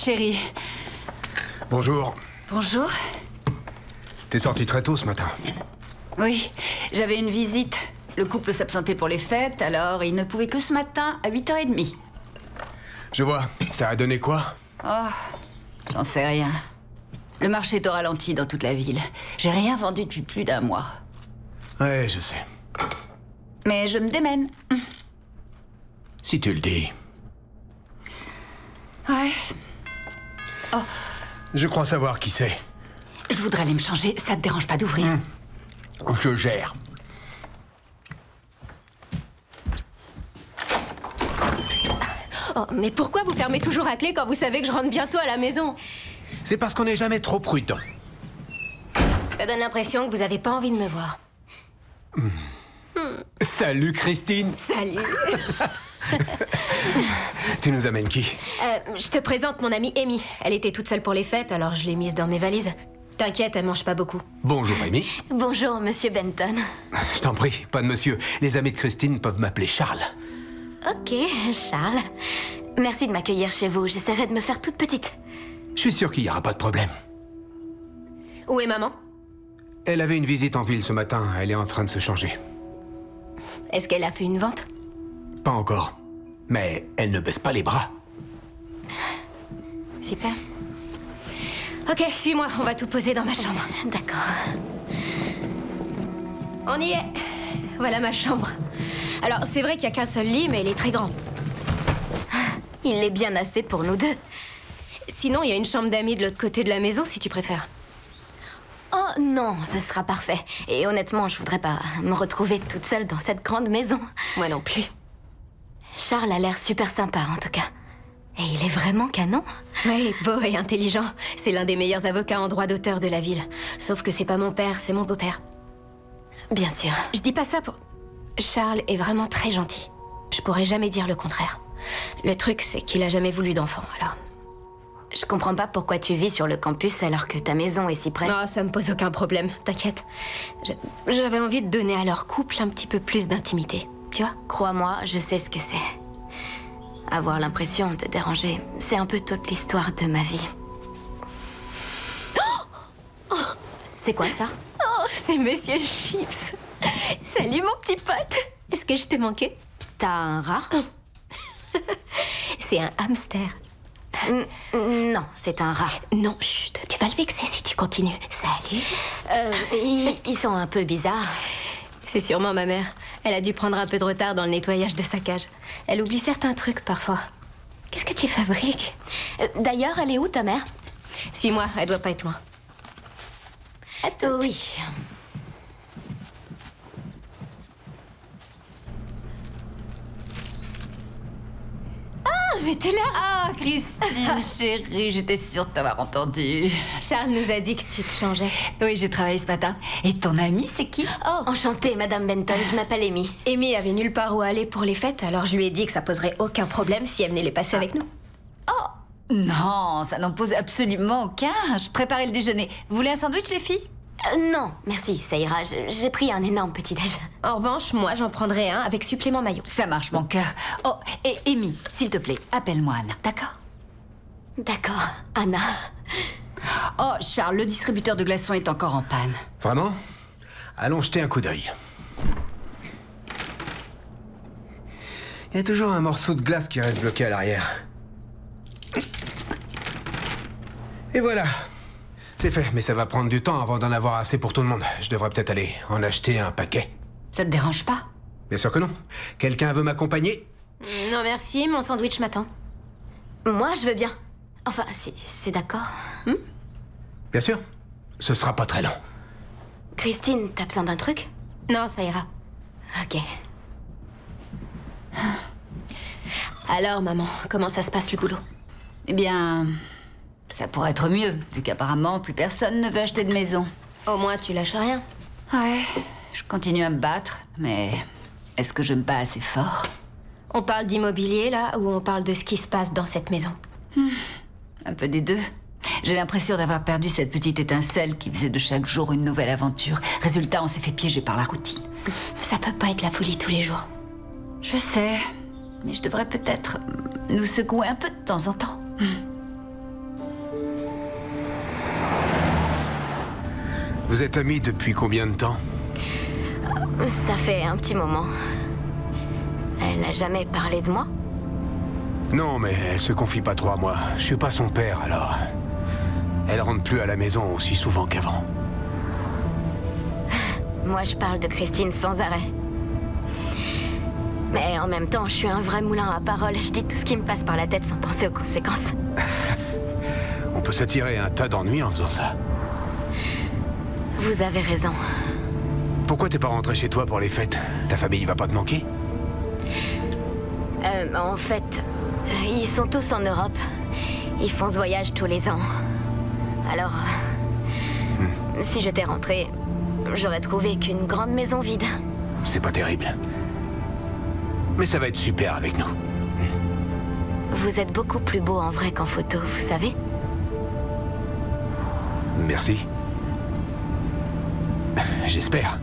chérie. Bonjour. Bonjour. T'es sorti très tôt ce matin. Oui, j'avais une visite. Le couple s'absentait pour les fêtes, alors il ne pouvait que ce matin à 8h30. Je vois. Ça a donné quoi? Oh, j'en sais rien. Le marché est au ralenti dans toute la ville. J'ai rien vendu depuis plus d'1 mois. Ouais, je sais. Mais je me démène. Si tu le dis. Ouais. Oh, Je crois savoir qui c'est. je voudrais aller me changer. Ça te dérange pas d'ouvrir? Je gère. Oh, mais pourquoi vous fermez toujours à clé quand vous savez que je rentre bientôt à la maison? C'est parce qu'on n'est jamais trop prudent. Ça donne l'impression que vous avez pas envie de me voir. Salut Christine. Salut. Tu nous amènes qui? Je te présente mon amie Amy. Elle était toute seule pour les fêtes, alors je l'ai mise dans mes valises. T'inquiète, elle mange pas beaucoup. Bonjour Amy. Bonjour, monsieur Benton. Je t'en prie, pas de monsieur. Les amis de Christine peuvent m'appeler Charles. Ok, Charles. Merci de m'accueillir chez vous. J'essaierai de me faire toute petite. Je suis sûr qu'il n'y aura pas de problème. Où est maman? Elle avait une visite en ville ce matin. Elle est en train de se changer. Est-ce qu'elle a fait une vente? Pas encore. Mais elle ne baisse pas les bras. Super. Ok, suis-moi, on va tout poser dans ma chambre. D'accord. On y est. Voilà ma chambre. Alors, c'est vrai qu'il n'y a qu'un seul lit, mais il est très grand. Il est bien assez pour nous deux. Sinon, il y a une chambre d'amis de l'autre côté de la maison, si tu préfères. Oh non, ce sera parfait. Et honnêtement, je voudrais pas me retrouver toute seule dans cette grande maison. Moi non plus. Charles a l'air super sympa, en tout cas. Et il est vraiment canon. Oui, beau et intelligent. C'est l'un des meilleurs avocats en droit d'auteur de la ville. Sauf que c'est pas mon père, c'est mon beau-père. Bien sûr. Je dis pas ça pour... Charles est vraiment très gentil. Je pourrais jamais dire le contraire. Le truc, c'est qu'il a jamais voulu d'enfant, alors... Je comprends pas pourquoi tu vis sur le campus alors que ta maison est si près. Non, ça me pose aucun problème, t'inquiète. J'avais envie de donner à leur couple un petit peu plus d'intimité, tu vois? Crois-moi, je sais ce que c'est. Avoir l'impression de déranger, c'est un peu toute l'histoire de ma vie. C'est quoi ça? Oh, c'est Monsieur Chips. Salut mon petit pote. Est-ce que je t'ai manqué? T'as un rat? C'est un hamster. Non, c'est un rat. Non, chut, tu vas le vexer si tu continues. Salut. Ils sont un peu bizarres. C'est sûrement ma mère. Elle a dû prendre un peu de retard dans le nettoyage de sa cage. Elle oublie certains trucs parfois. Qu'est-ce que tu fabriques? D'ailleurs, elle est où ta mère? Suis-moi, elle doit pas être loin. Oui. Ah, mais t'es là! Ah, Christine, chérie, j'étais sûre de t'avoir entendu. Charles nous a dit que tu te changeais. Oui, j'ai travaillé ce matin. Et ton ami, c'est qui? Oh, enchantée, Madame Benton, je m'appelle Amy. Amy avait nulle part où aller pour les fêtes, alors je lui ai dit que ça poserait aucun problème si elle venait les passer avec nous. Non, ça n'en pose absolument aucun. Je préparais le déjeuner. Vous voulez un sandwich, les filles? Non, merci, ça ira. J'ai pris un énorme petit-déj. En revanche, moi, j'en prendrai un avec supplément maillot. Ça marche, mon cœur. Oh, et Amy, s'il te plaît, appelle-moi Anna, d'accord? D'accord, Anna. Oh, Charles, le distributeur de glaçons est encore en panne. Vraiment? Allons jeter un coup d'œil. Il y a toujours un morceau de glace qui reste bloqué à l'arrière. Et voilà. C'est fait, mais ça va prendre du temps avant d'en avoir assez pour tout le monde. Je devrais peut-être aller en acheter un paquet. Ça te dérange pas? Bien sûr que non. Quelqu'un veut m'accompagner? Non, merci, mon sandwich m'attend. Moi, je veux bien. Enfin, si c'est d'accord. Bien sûr. Ce sera pas très long. Christine, t'as besoin d'un truc? Non, ça ira. Ok. Alors, maman, comment ça se passe le boulot? Eh bien, ça pourrait être mieux, vu qu'apparemment, plus personne ne veut acheter de maison. Au moins, tu lâches rien. Ouais, je continue à me battre, mais est-ce que je me bats assez fort? On parle d'immobilier, là, ou on parle de ce qui se passe dans cette maison? Un peu des deux. J'ai l'impression d'avoir perdu cette petite étincelle qui faisait de chaque jour une nouvelle aventure. Résultat, on s'est fait piéger par la routine. Ça peut pas être la folie tous les jours. Je sais, mais je devrais peut-être nous secouer un peu de temps en temps. Vous êtes amis depuis combien de temps? Ça fait un petit moment. Elle n'a jamais parlé de moi? Non, mais elle se confie pas trop à moi. Je suis pas son père, alors... Elle rentre plus à la maison aussi souvent qu'avant. Moi, je parle de Christine sans arrêt. Mais en même temps, je suis un vrai moulin à paroles. Je dis tout ce qui me passe par la tête sans penser aux conséquences. On peut s'attirer un tas d'ennuis en faisant ça. Vous avez raison. Pourquoi t'es pas rentré chez toi pour les fêtes? Ta famille va pas te manquer? En fait, ils sont tous en Europe. Ils font ce voyage tous les ans. Alors, si j'étais rentrée, j'aurais trouvé qu'une grande maison vide. C'est pas terrible. Mais ça va être super avec nous. Vous êtes beaucoup plus beau en vrai qu'en photo, vous savez? Merci. J'espère.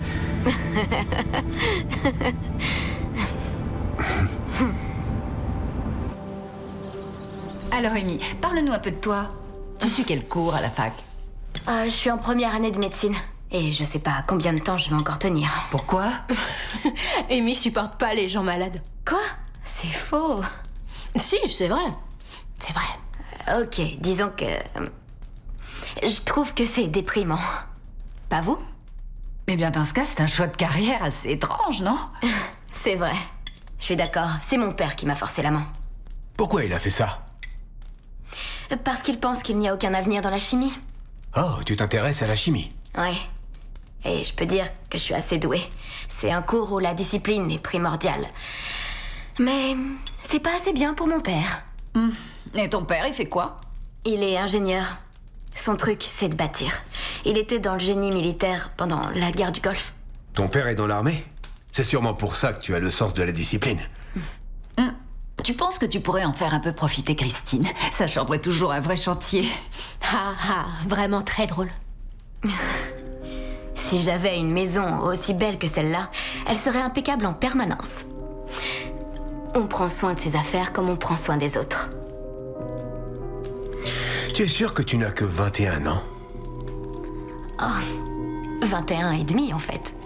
Alors, Amy, parle-nous un peu de toi. Tu suis quel cours à la fac? Je suis en première année de médecine. Et je sais pas combien de temps je vais encore tenir. Pourquoi? Amy supporte pas les gens malades. Quoi? C'est faux. Si, c'est vrai. C'est vrai. Ok, disons que... je trouve que c'est déprimant. Pas vous? Eh bien, dans ce cas, c'est un choix de carrière assez étrange, non? C'est vrai. Je suis d'accord, c'est mon père qui m'a forcé la main. Pourquoi il a fait ça? Parce qu'il pense qu'il n'y a aucun avenir dans la chimie. Oh, tu t'intéresses à la chimie? Ouais. Et je peux dire que je suis assez douée. C'est un cours où la discipline est primordiale. Mais c'est pas assez bien pour mon père. Et ton père, il fait quoi? Il est ingénieur. Son truc, c'est de bâtir. Il était dans le génie militaire pendant la guerre du Golfe. Ton père est dans l'armée? C'est sûrement pour ça que tu as le sens de la discipline. Tu penses que tu pourrais en faire un peu profiter Christine? Sa chambre est toujours un vrai chantier. Ah ah, vraiment très drôle. Si j'avais une maison aussi belle que celle-là, elle serait impeccable en permanence. On prend soin de ses affaires comme on prend soin des autres. Tu es sûr que tu n'as que 21 ans? 21 et demi, en fait.